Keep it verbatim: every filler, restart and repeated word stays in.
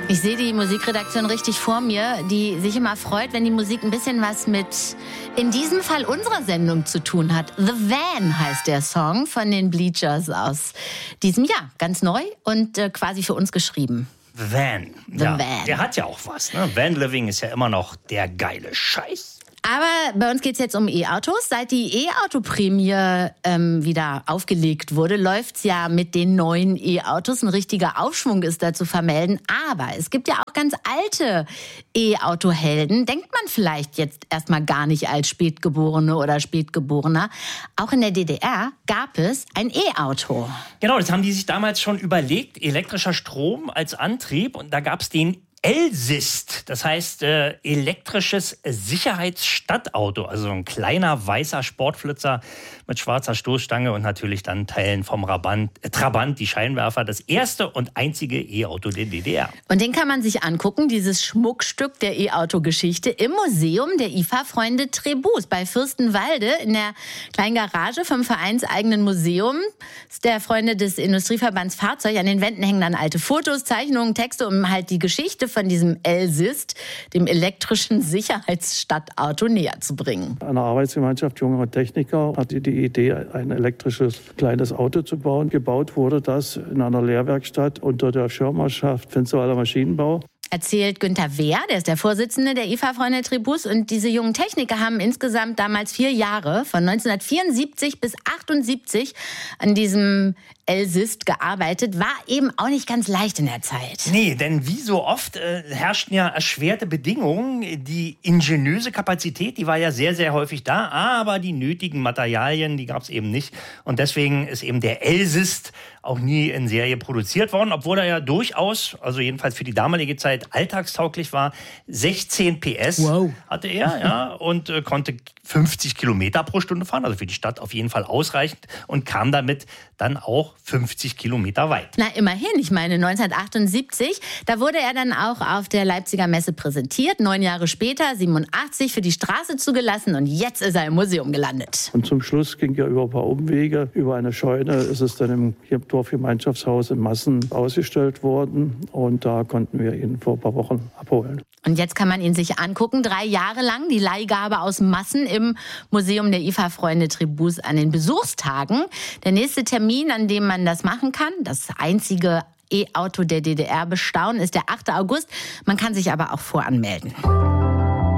Ich sehe die Musikredaktion richtig vor mir, die sich immer freut, wenn die Musik ein bisschen was mit, in diesem Fall unserer Sendung zu tun hat. The Van heißt der Song von den Bleachers aus diesem Jahr. Ganz neu und äh, quasi für uns geschrieben. The Van. The ja, Van. Der hat ja auch was. Ne? Van Living ist ja immer noch der geile Scheiß. Aber bei uns geht es jetzt um E-Autos. Seit die E-Auto-Prämie ähm, wieder aufgelegt wurde, läuft es ja mit den neuen E-Autos. Ein richtiger Aufschwung ist da zu vermelden. Aber es gibt ja auch ganz alte E-Auto-Helden. Denkt man vielleicht jetzt erstmal gar nicht als Spätgeborene oder Spätgeborener. Auch in der D D R gab es ein E-Auto. Genau, das haben die sich damals schon überlegt. Elektrischer Strom als Antrieb. Und da gab es den Elsist, das heißt äh, elektrisches Sicherheitsstadtauto, also ein kleiner weißer Sportflitzer mit schwarzer Stoßstange und natürlich dann Teilen vom Trabant, äh, Trabant, die Scheinwerfer, das erste und einzige E-Auto der D D R. Und den kann man sich angucken, dieses Schmuckstück der E-Auto-Geschichte im Museum der I F A-Freunde Tribus bei Fürstenwalde in der kleinen Garage vom vereinseigenen Museum der Freunde des Industrieverbands Fahrzeug. An den Wänden hängen dann alte Fotos, Zeichnungen, Texte, um halt die Geschichte von diesem Elsist, dem elektrischen Sicherheitsstadtauto, näher zu bringen. Eine Arbeitsgemeinschaft junger Techniker hatte die Idee, ein elektrisches kleines Auto zu bauen. Gebaut wurde das in einer Lehrwerkstatt unter der Schirmherrschaft Finsterwalder Maschinenbau. Erzählt Günther Wehr, der ist der Vorsitzende der I F A-Freunde Tribus. Und diese jungen Techniker haben insgesamt damals vier Jahre, von neunzehnhundertvierundsiebzig bis achtundsiebzig, an diesem Elsist gearbeitet. War eben auch nicht ganz leicht in der Zeit. Nee, denn wie so oft äh, herrschten ja erschwerte Bedingungen. Die ingeniöse Kapazität, die war ja sehr, sehr häufig da, aber die nötigen Materialien, die gab es eben nicht. Und deswegen ist eben der Elsist auch nie in Serie produziert worden, obwohl er ja durchaus, also jedenfalls für die damalige Zeit, alltagstauglich war. sechzehn P S wow. hatte er, ja, und äh, konnte fünfzig Kilometer pro Stunde fahren, also für die Stadt auf jeden Fall ausreichend, und kam damit dann auch fünfzig Kilometer weit. Na, immerhin. Ich meine, neunzehnhundertachtundsiebzig, da wurde er dann auch auf der Leipziger Messe präsentiert. Neun Jahre später, siebenundachtzig, für die Straße zugelassen, und jetzt ist er im Museum gelandet. Und zum Schluss ging ja über ein paar Umwege, über eine Scheune, ist es dann im, hier im Dorfgemeinschaftshaus in Massen ausgestellt worden, und da konnten wir ihn vor ein paar Wochen abholen. Und jetzt kann man ihn sich angucken, drei Jahre lang, die Leihgabe aus Massen im Museum der I F A-Freunde Tribus an den Besuchstagen. Der nächste Termin, an dem man das machen kann, das einzige E-Auto der D D R bestaunen, ist der achte August. Man kann sich aber auch voranmelden.